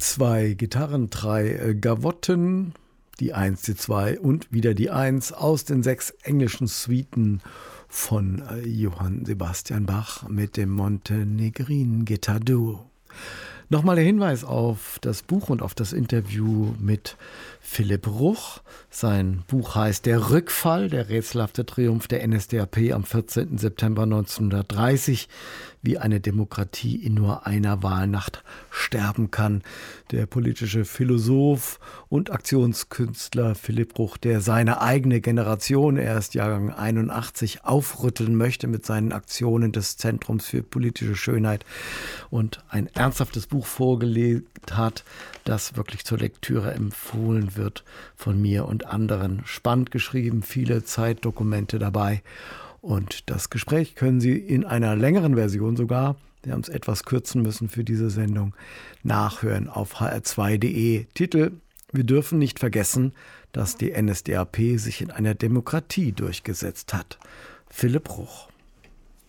2 Gitarren, 3 Gavotten, die 1, die 2 und wieder die 1 aus den 6 englischen Suiten von Johann Sebastian Bach mit dem Montenegrinen Guitar Duo. Nochmal der Hinweis auf das Buch und auf das Interview mit Philipp Ruch. Sein Buch heißt Der Rückfall, der rätselhafte Triumph der NSDAP am 14. September 1930, wie eine Demokratie in nur einer Wahlnacht sterben kann. Der politische Philosoph und Aktionskünstler Philipp Ruch, der seine eigene Generation, er ist Jahrgang 81, aufrütteln möchte mit seinen Aktionen des Zentrums für politische Schönheit und ein ernsthaftes Buch vorgelegt hat, das wirklich zur Lektüre empfohlen wird von mir und anderen. Spannend geschrieben, viele Zeitdokumente dabei. Und das Gespräch können Sie in einer längeren Version sogar, wir haben es etwas kürzen müssen für diese Sendung, nachhören auf hr2.de. Titel: Wir dürfen nicht vergessen, dass die NSDAP sich in einer Demokratie durchgesetzt hat. Philipp Ruch.